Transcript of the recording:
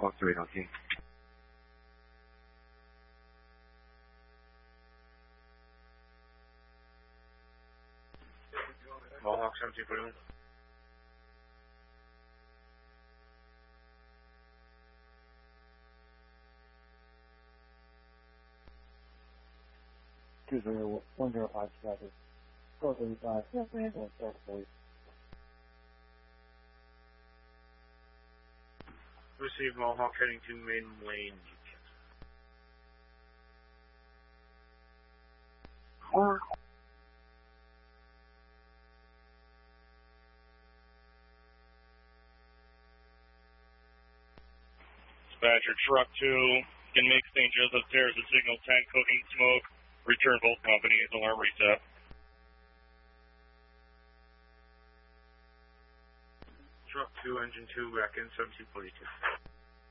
Hawk 3, okay. Mohawk 1741. Two 105 traffic. 435. Yes, ma'am. 440. Receive Mohawk heading to main lane. Dispatcher, truck 2 can make St. Joseph Terrace a signal 10 cooking smoke. Return both companies. Alarm reset. Truck 2, engine 2, back in 1742.